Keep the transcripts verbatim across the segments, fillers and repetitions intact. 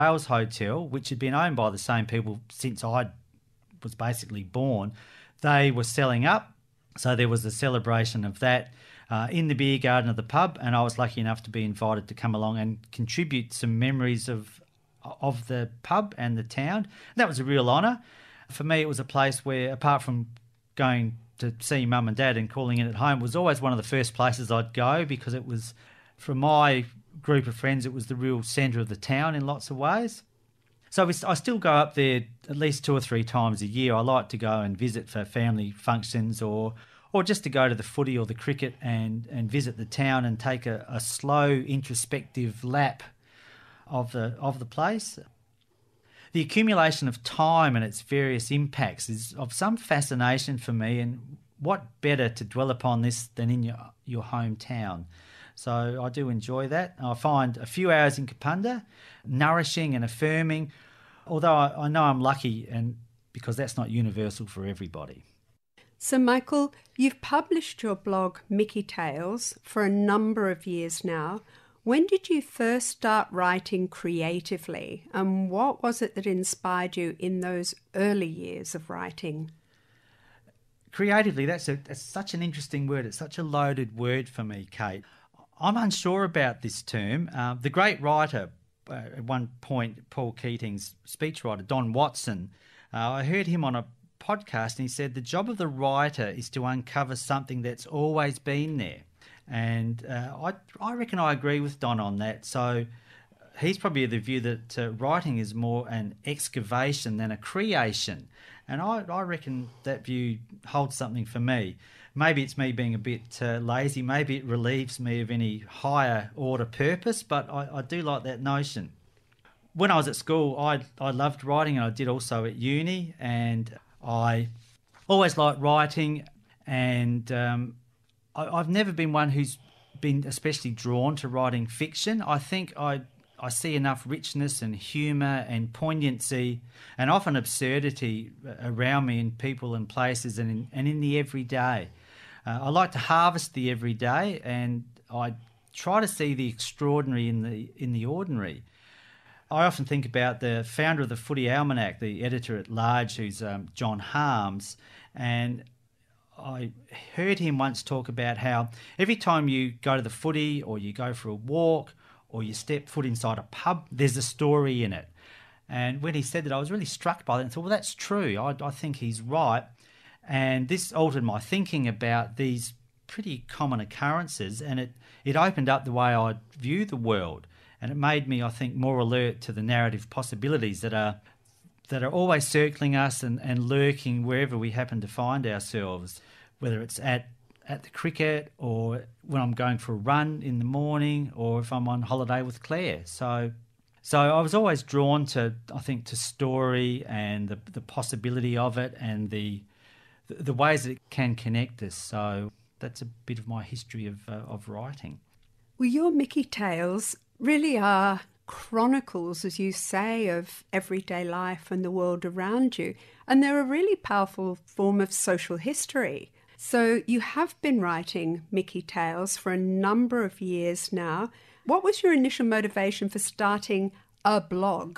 Wales Hotel, which had been owned by the same people since I was basically born, they were selling up. So there was a celebration of that uh, in the beer garden of the pub, and I was lucky enough to be invited to come along and contribute some memories of of the pub and the town. And that was a real honour. For me, it was a place where, apart from going to see mum and dad and calling in at home, it was always one of the first places I'd go, because it was, from my group of friends, it was the real centre of the town in lots of ways. So we, I still go up there at least two or three times a year. I like to go and visit for family functions, or or just to go to the footy or the cricket and, and visit the town and take a, a slow, introspective lap of the of the place. The accumulation of time and its various impacts is of some fascination for me, and what better to dwell upon this than in your, your hometown. So I do enjoy that. I find a few hours in Kapunda nourishing and affirming, although I, I know I'm lucky, and because that's not universal for everybody. So Michael, you've published your blog Mickey Tales for a number of years now. When did you first start writing creatively, and what was it that inspired you in those early years of writing? Creatively, that's, a, that's such an interesting word. It's such a loaded word for me, Kate. I'm unsure about this term. Uh, the great writer, uh, at one point, Paul Keating's speechwriter, Don Watson, uh, I heard him on a podcast, and he said the job of the writer is to uncover something that's always been there. And uh, I, I reckon I agree with Don on that. So he's probably of the view that uh, writing is more an excavation than a creation. And I, I reckon that view holds something for me. Maybe it's me being a bit uh, lazy. Maybe it relieves me of any higher order purpose, but I, I do like that notion. When I was at school, I, I loved writing, and I did also at uni. And I always liked writing, and um, I've never been one who's been especially drawn to writing fiction. I think I I see enough richness and humour and poignancy and often absurdity around me in people and places and in, and in the everyday. Uh, I like to harvest the everyday, and I try to see the extraordinary in the in the ordinary. I often think about the founder of the Footy Almanac, the editor-at-large, who's um, John Harms, and I heard him once talk about how every time you go to the footy or you go for a walk or you step foot inside a pub, there's a story in it. And when he said that, I was really struck by that and thought, well, that's true. I, I think he's right. And this altered my thinking about these pretty common occurrences, and it, it opened up the way I view the world. And it made me, I think, more alert to the narrative possibilities that are that are always circling us and, and lurking wherever we happen to find ourselves, whether it's at, at the cricket or when I'm going for a run in the morning or if I'm on holiday with Claire. So so I was always drawn to, I think, to story and the, the possibility of it and the, the ways that it can connect us. So that's a bit of my history of uh, of writing. Well, your Mickey Tales really are chronicles, as you say, of everyday life and the world around you. And they're a really powerful form of social history. So you have been writing Mickey Tales for a number of years now. What was your initial motivation for starting a blog?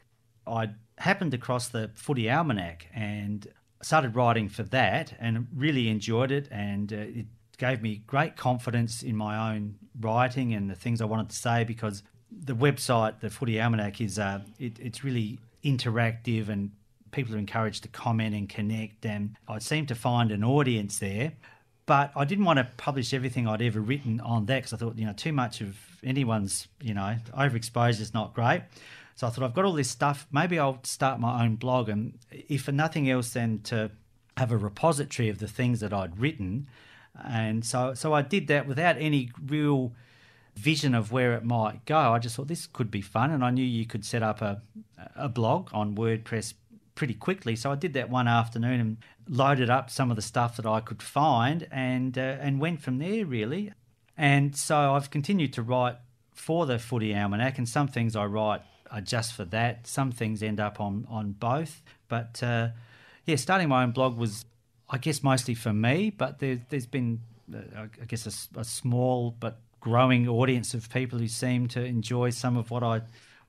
I happened across the Footy Almanac and started writing for that and really enjoyed it, and uh, it gave me great confidence in my own writing and the things I wanted to say, because the website, the Footy Almanac, is uh, it, it's really interactive and people are encouraged to comment and connect, and I seem to find an audience there. But I didn't want to publish everything I'd ever written on that, because I thought, you know, too much of anyone's, you know, overexposure is not great. So I thought, I've got all this stuff, maybe I'll start my own blog, and if for nothing else then to have a repository of the things that I'd written. And so so I did that without any real vision of where it might go. I just thought this could be fun, and I knew you could set up a a blog on WordPress pretty quickly. So I did that one afternoon and loaded up some of the stuff that I could find, and uh, and went from there, really. And so I've continued to write for the Footy Almanac, and some things I write are just for that. Some things end up on, on both. But uh, yeah, starting my own blog was, I guess, mostly for me, but there, there's been, uh, I guess, a, a small but growing audience of people who seem to enjoy some of what I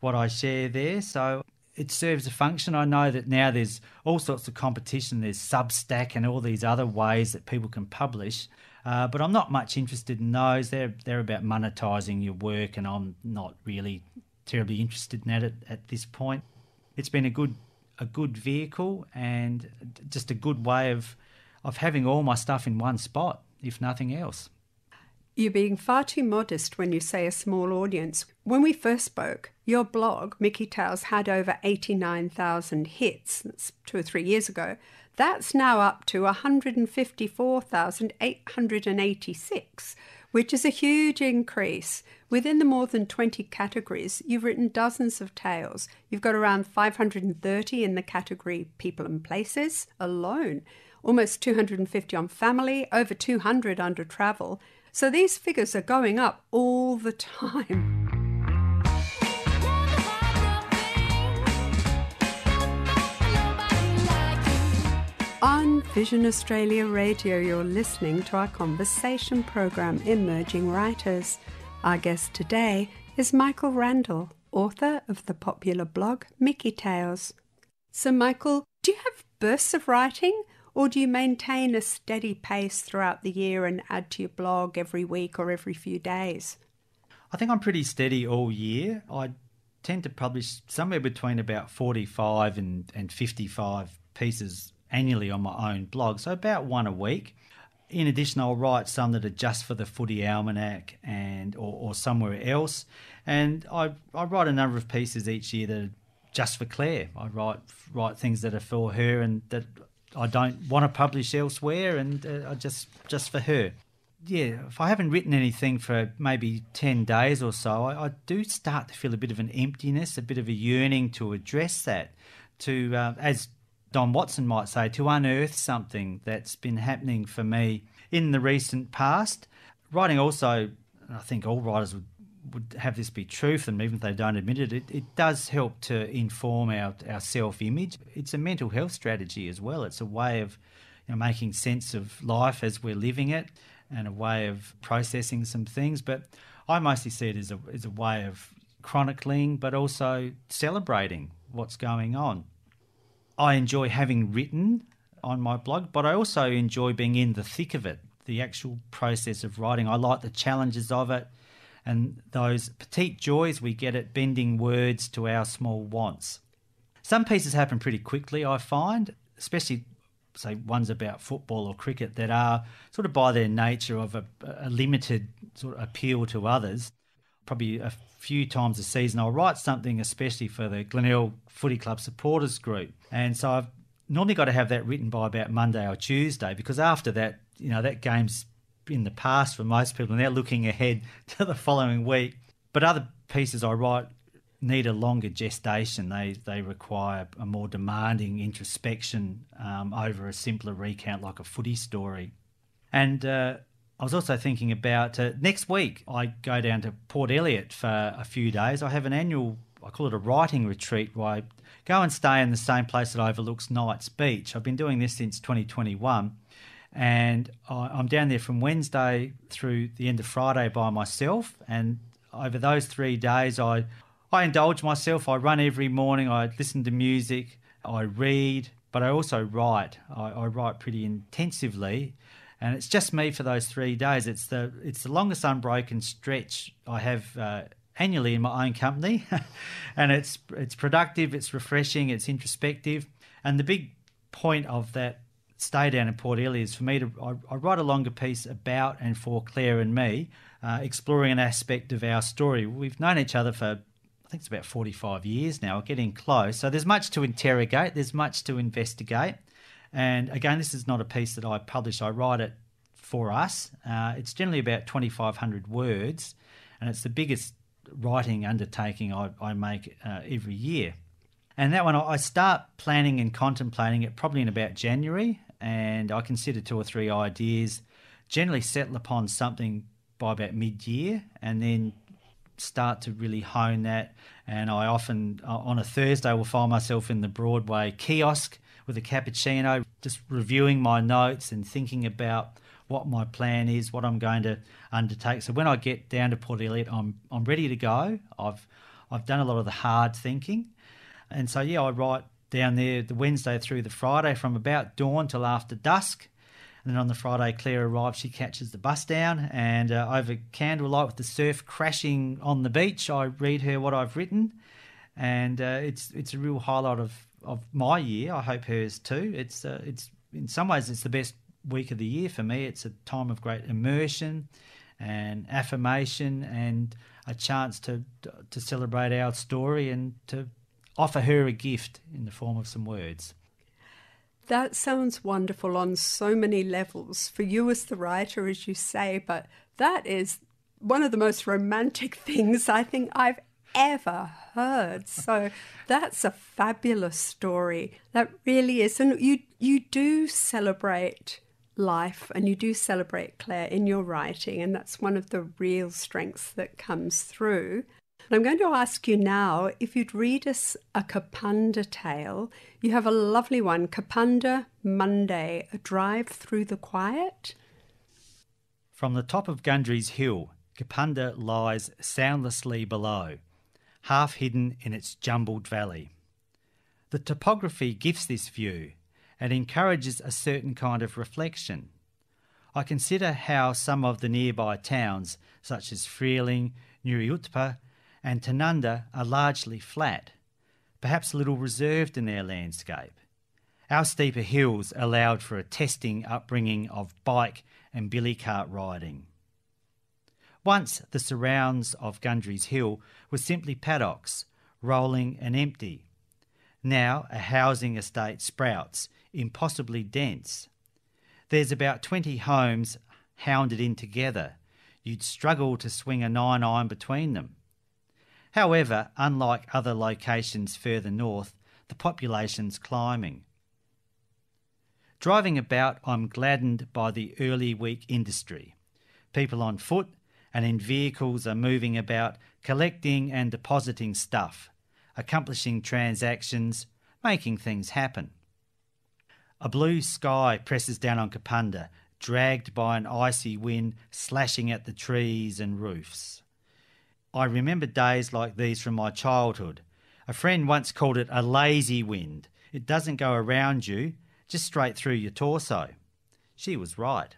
what I share there. So it serves a function. I know that now there's all sorts of competition. There's Substack and all these other ways that people can publish. Uh, but I'm not much interested in those. They're, they're about monetising your work, and I'm not really terribly interested in that at, at this point. It's been a good a good vehicle and just a good way of of having all my stuff in one spot, if nothing else. You're being far too modest when you say a small audience. When we first spoke, your blog, Mickey Tales, had over eighty-nine thousand hits. That's two or three years ago. That's now up to one hundred fifty-four thousand eight hundred eighty-six, which is a huge increase. Within the more than twenty categories, you've written dozens of tales. You've got around five hundred thirty in the category People and Places alone, almost two hundred fifty on family, over two hundred under travel. So these figures are going up all the time. On Vision Australia Radio, you're listening to our conversation program, Emerging Writers. Our guest today is Michael Randall, author of the popular blog Mickey Tales. So, Michael, do you have bursts of writing, or do you maintain a steady pace throughout the year and add to your blog every week or every few days? I think I'm pretty steady all year. I tend to publish somewhere between about forty-five and, and fifty-five pieces annually on my own blog, so about one a week. In addition, I'll write some that are just for the Footy Almanac and or, or somewhere else. And I, I write a number of pieces each year that are just for Claire. I write write things that are for her and that I don't want to publish elsewhere, and uh, are just just for her. Yeah, if I haven't written anything for maybe ten days or so, I, I do start to feel a bit of an emptiness, a bit of a yearning to address that, to, uh, as Don Watson might say, to unearth something that's been happening for me in the recent past. Writing also, I think all writers would, would have this be true for them, even if they don't admit it, it, it does help to inform our, our self-image. It's a mental health strategy as well. It's a way of, you know, making sense of life as we're living it, and a way of processing some things. But I mostly see it as a, as a way of chronicling, but also celebrating what's going on. I enjoy having written on my blog, but I also enjoy being in the thick of it, the actual process of writing. I like the challenges of it and those petite joys we get at bending words to our small wants. Some pieces happen pretty quickly, I find, especially, say, ones about football or cricket that are sort of by their nature of a, a limited sort of appeal to others. Probably a few times a season I'll write something especially for the Glenelg Footy Club supporters group. And so I've normally got to have that written by about Monday or Tuesday, because after that, you know, that game's in the past for most people and they're looking ahead to the following week. But other pieces I write need a longer gestation. They they require a more demanding introspection um, over a simpler recount like a footy story. And uh, I was also thinking about uh, next week I go down to Port Elliot for a few days. I have an annual, I call it a writing retreat, where I go and stay in the same place that overlooks Knights Beach. I've been doing this since twenty twenty-one, and I, I'm down there from Wednesday through the end of Friday by myself. And over those three days I, I indulge myself. I run every morning, I listen to music, I read, but I also write. I, I write pretty intensively. And it's just me for those three days. It's the it's the longest unbroken stretch I have uh, annually in my own company, and it's it's productive, it's refreshing, it's introspective. And the big point of that stay down in Port Elliot is for me to I, I write a longer piece about and for Claire and me, uh, exploring an aspect of our story. We've known each other for, I think it's about forty-five years now, getting close. So there's much to interrogate, there's much to investigate. And again, this is not a piece that I publish. I write it for us. Uh, it's generally about twenty-five hundred words, and it's the biggest writing undertaking I, I make uh, every year. And that one, I start planning and contemplating it probably in about January, and I consider two or three ideas, generally settle upon something by about mid-year, and then start to really hone that. And I often, uh, on a Thursday, will find myself in the Broadway kiosk with a cappuccino, just reviewing my notes and thinking about what my plan is, what I'm going to undertake. So when I get down to Port Elliot, I'm I'm ready to go. I've I've done a lot of the hard thinking. And so, yeah, I write down there the Wednesday through the Friday from about dawn till after dusk. And then on the Friday, Claire arrives, she catches the bus down, and uh, over candlelight with the surf crashing on the beach, I read her what I've written. And uh, it's it's a real highlight of, of my year. I hope hers too. It's uh, it's in some ways it's the best week of the year for me. It's a time of great immersion and affirmation and a chance to to celebrate our story and to offer her a gift in the form of some words. That sounds wonderful on so many levels for you as the writer, as you say, but that is one of the most romantic things I think I've ever heard. So that's a fabulous story. That really is. And you, you do celebrate life and you do celebrate Claire in your writing, and that's one of the real strengths that comes through. And I'm going to ask you now if you'd read us a Kapunda tale. You have a lovely one, Kapunda Monday, A Drive Through the Quiet. From the top of Gundry's Hill, Kapunda lies soundlessly below, half hidden in its jumbled valley. The topography gifts this view and encourages a certain kind of reflection. I consider how some of the nearby towns, such as Freeling, Nuriutpa, and Tanunda, are largely flat, perhaps a little reserved in their landscape. Our steeper hills allowed for a testing upbringing of bike and billy cart riding. Once the surrounds of Gundry's Hill were simply paddocks, rolling and empty. Now a housing estate sprouts, impossibly dense. There's about twenty homes hounded in together. You'd struggle to swing a nine-iron between them. However, unlike other locations further north, the population's climbing. Driving about, I'm gladdened by the early week industry. People on foot and in vehicles are moving about, collecting and depositing stuff, accomplishing transactions, making things happen. A blue sky presses down on Kapunda, dragged by an icy wind slashing at the trees and roofs. I remember days like these from my childhood. A friend once called it a lazy wind. It doesn't go around you, just straight through your torso. She was right.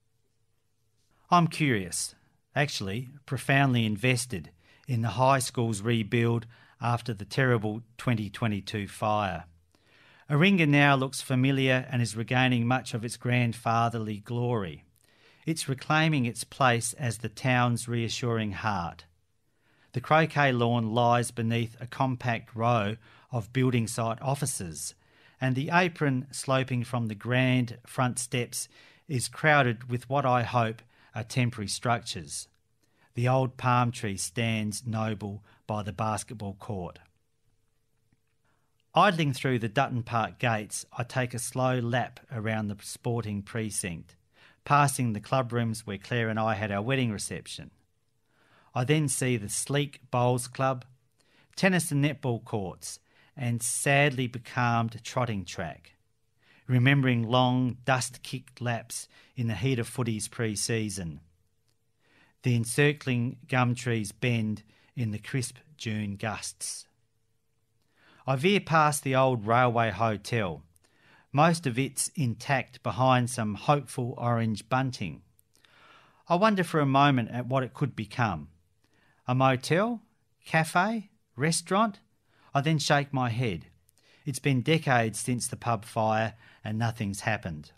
I'm curious, actually profoundly invested, in the high school's rebuild after the terrible twenty twenty-two fire. Aringa now looks familiar and is regaining much of its grandfatherly glory. It's reclaiming its place as the town's reassuring heart. The croquet lawn lies beneath a compact row of building site offices, and the apron sloping from the grand front steps is crowded with what I hope are temporary structures. The old palm tree stands noble by the basketball court. Idling through the Dutton Park gates, I take a slow lap around the sporting precinct, passing the club rooms where Claire and I had our wedding reception. I then see the sleek bowls club, tennis and netball courts, and sadly becalmed trotting track, remembering long dust-kicked laps in the heat of footy's pre-season. The encircling gum trees bend in the crisp June gusts. I veer past the old railway hotel, most of it's intact behind some hopeful orange bunting. I wonder for a moment at what it could become. A motel? Cafe? Restaurant? I then shake my head. It's been decades since the pub fire and nothing's happened.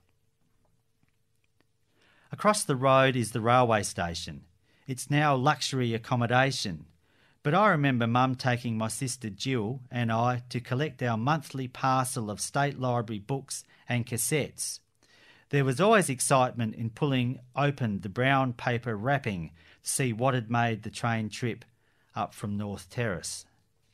Across the road is the railway station. It's now luxury accommodation. But I remember Mum taking my sister Jill and I to collect our monthly parcel of State Library books and cassettes. There was always excitement in pulling open the brown paper wrapping to see what had made the train trip up from North Terrace.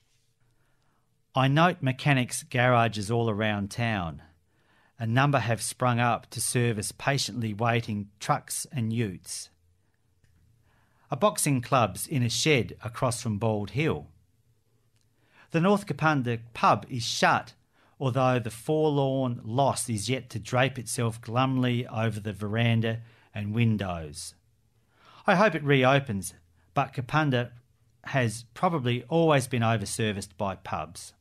I note mechanics' garages all around town. A number have sprung up to service patiently waiting trucks and utes. A boxing club's in a shed across from Bald Hill. The North Kapunda pub is shut, although the forlorn loss is yet to drape itself glumly over the veranda and windows. I hope it reopens, but Kapunda has probably always been overserviced by pubs.